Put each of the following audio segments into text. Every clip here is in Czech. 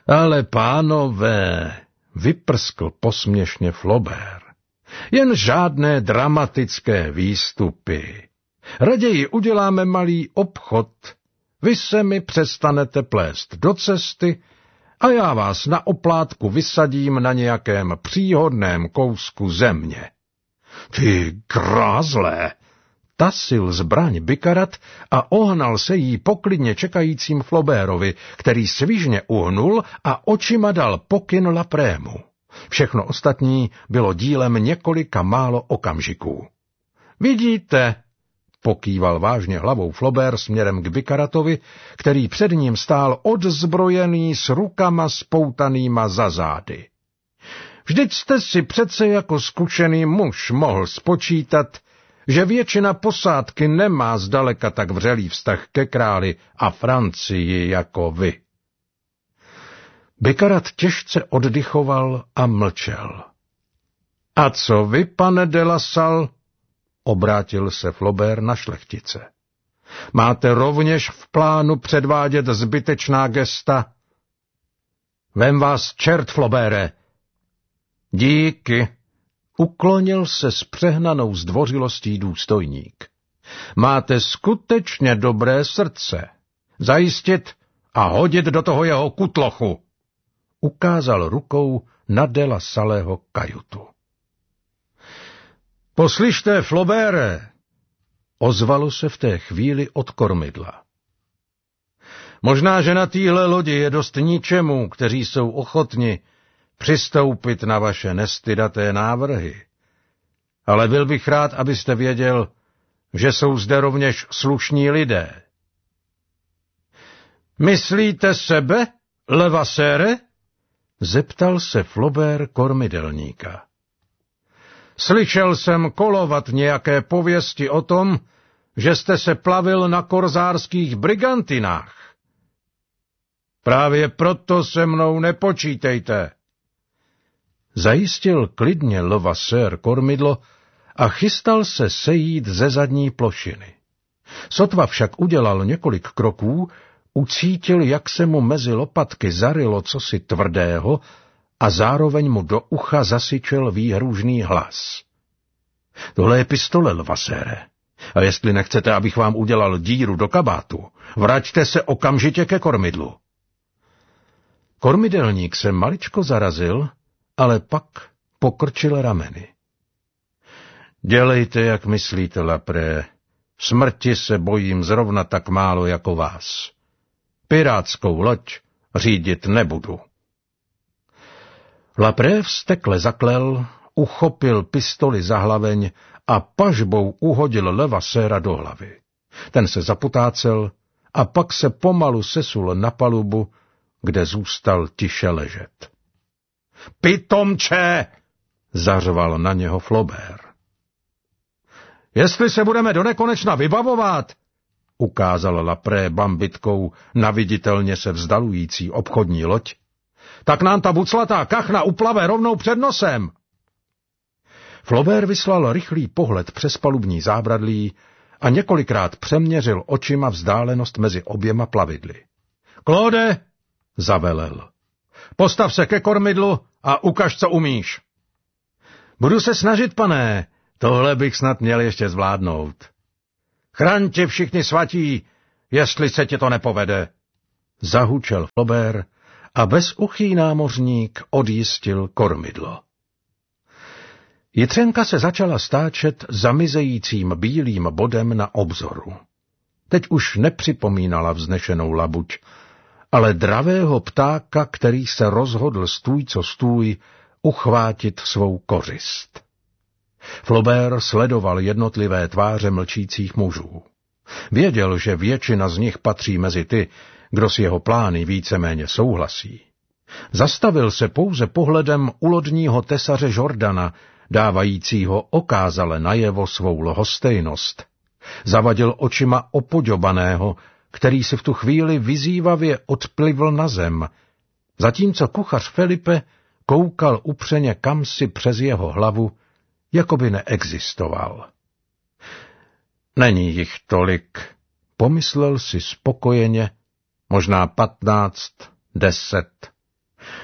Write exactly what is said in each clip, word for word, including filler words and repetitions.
Ale pánové, vyprskl posměšně Flaubert, jen žádné dramatické výstupy. Raději uděláme malý obchod, vy se mi přestanete plést do cesty a já vás na oplátku vysadím na nějakém příhodném kousku země. Ty grázlé! Tasil zbraň Bikarat a ohnal se jí poklidně čekajícím Flaubertovi, který svižně uhnul a očima dal pokyn Laprému. Všechno ostatní bylo dílem několika málo okamžiků. Vidíte, pokýval vážně hlavou Flaubert směrem k Bikaratovi, který před ním stál odzbrojený s rukama spoutanýma za zády. Vždyť jste si přece jako zkušený muž mohl spočítat, že většina posádky nemá zdaleka tak vřelý vztah ke králi a Francii jako vy. Bikarat těžce oddychoval a mlčel. A co vy, pane de la Salle? Obrátil se Flaubert na šlechtice. Máte rovněž v plánu předvádět zbytečná gesta? Vem vás čert, Flauberte. Díky. Uklonil se s přehnanou zdvořilostí důstojník. Máte skutečně dobré srdce. Zajistit a hodit do toho jeho kutlochu. Ukázal rukou na de la Salleho kajutu. Poslyšte, Flauberte, ozvalo se v té chvíli od kormidla. Možná, že na téhle lodi je dost ničemu, kteří jsou ochotni přistoupit na vaše nestydaté návrhy. Ale byl bych rád, abyste věděl, že jsou zde rovněž slušní lidé. Myslíte sebe, Levassére? Zeptal se Flaubert kormidelníka. Slyšel jsem kolovat nějaké pověsti o tom, že jste se plavil na korzárských brigantinách. Právě proto se mnou nepočítejte. Zajistil klidně Levasseur kormidlo a chystal se sejít ze zadní plošiny. Sotva však udělal několik kroků, ucítil, jak se mu mezi lopatky zarylo cosi tvrdého a zároveň mu do ucha zasyčel výhružný hlas. Tohle je pistole, Levassére. A jestli nechcete, abych vám udělal díru do kabátu, vraťte se okamžitě ke kormidlu. Kormidelník se maličko zarazil, ale pak pokrčil rameny. Dělejte, jak myslíte, Lapré. Smrti se bojím zrovna tak málo jako vás. Pirátskou loď řídit nebudu. Lapré vztekle zaklel, uchopil pistoli za hlaveň a pažbou uhodil Levasséra do hlavy. Ten se zapotácel a pak se pomalu sesul na palubu, kde zůstal tiše ležet. Pitomče! Zařval na něho Flaubert. Jestli se budeme donekonečna vybavovat, ukázal Lapré bambitkou na viditelně se vzdalující obchodní loď, tak nám ta buclatá kachna uplave rovnou před nosem. Flaubert vyslal rychlý pohled přes palubní zábradlí a několikrát přeměřil očima vzdálenost mezi oběma plavidly. Claude, zavelel, postav se ke kormidlu a ukaž, co umíš. Budu se snažit, pane, tohle bych snad měl ještě zvládnout. Chraň tě všichni svatí, jestli se ti to nepovede. Zahučel Flaubert a bezuchý námořník odjistil kormidlo. Jitřenka se začala stáčet zamizejícím bílým bodem na obzoru. Teď už nepřipomínala vznešenou labuť, ale dravého ptáka, který se rozhodl stůj co stůj uchvátit svou kořist. Flaubert sledoval jednotlivé tváře mlčících mužů. Věděl, že většina z nich patří mezi ty, kdo s jeho plány víceméně souhlasí. Zastavil se pouze pohledem u lodního tesaře Jordana, dávajícího okázale najevo svou lhostejnost. Zavadil očima opoďobaného, který se v tu chvíli vyzývavě odplivl na zem, zatímco kuchař Felipe koukal upřeně kamsi přes jeho hlavu, jako by neexistoval. Není jich tolik, pomyslel si spokojeně, možná patnáct, deset,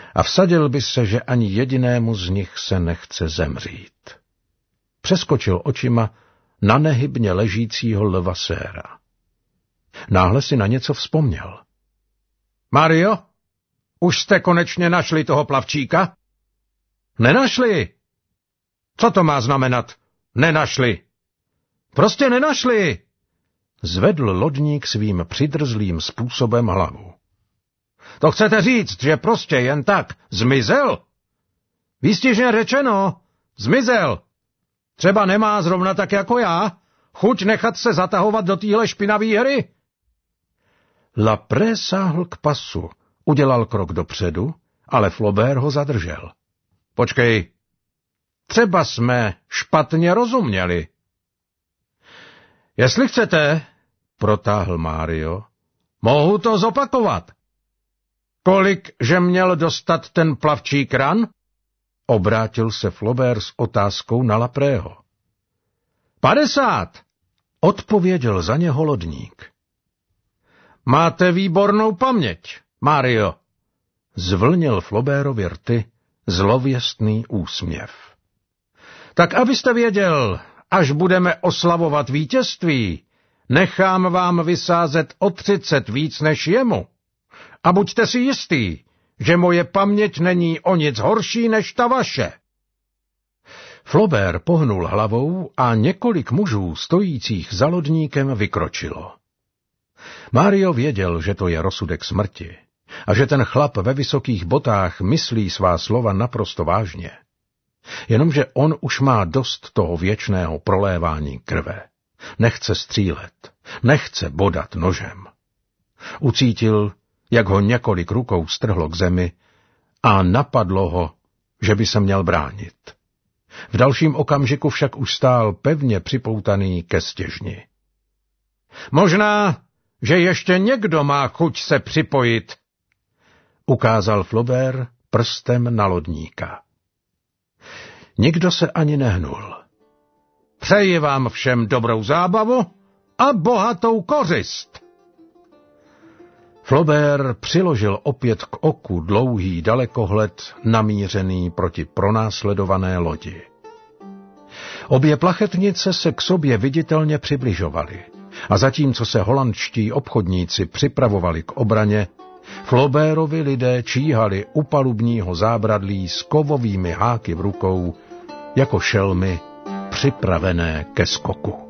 a vsadil by se, že ani jedinému z nich se nechce zemřít. Přeskočil očima na nehybně ležícího Levasséra. Náhle si na něco vzpomněl. Mario, už jste konečně našli toho plavčíka? Nenašli. Co to má znamenat? Nenašli. Prostě nenašli. Zvedl lodník svým přidrzlým způsobem hlavu. To chcete říct, že prostě jen tak zmizel? Výstižně řečeno, zmizel. Třeba nemá zrovna tak jako já chuť nechat se zatahovat do téhle špinavý hry? Lapré sáhl k pasu, udělal krok dopředu, ale Flaubert ho zadržel. Počkej, třeba jsme špatně rozuměli. Jestli chcete, protáhl Mario, mohu to zopakovat. Kolik, že měl dostat ten plavčík ran? Obrátil se Flaubert s otázkou na Laprého. Padesát, odpověděl za něho lodník. Máte výbornou paměť, Mario, zvlnil Flaubertovi rty zlověstný úsměv. Tak abyste věděl, až budeme oslavovat vítězství, nechám vám vysázet o třicet víc než jemu. A buďte si jistý, že moje paměť není o nic horší než ta vaše. Flaubert pohnul hlavou a několik mužů stojících za lodníkem vykročilo. Mario věděl, že to je rozsudek smrti a že ten chlap ve vysokých botách myslí svá slova naprosto vážně. Jenomže on už má dost toho věčného prolévání krve. Nechce střílet, nechce bodat nožem. Ucítil, jak ho několik rukou strhlo k zemi a napadlo ho, že by se měl bránit. V dalším okamžiku však už stál pevně připoutaný ke stěžni. Možná, že ještě někdo má chuť se připojit, ukázal Flaubert prstem na lodníka. Nikdo se ani nehnul. Přeji vám všem dobrou zábavu a bohatou kořist. Flaubert přiložil opět k oku dlouhý dalekohled namířený proti pronásledované lodi. Obě plachetnice se k sobě viditelně přibližovaly a zatímco se holandští obchodníci připravovali k obraně, Flaubertovi lidé číhali u palubního zábradlí s kovovými háky v rukou jako šelmy připravené ke skoku.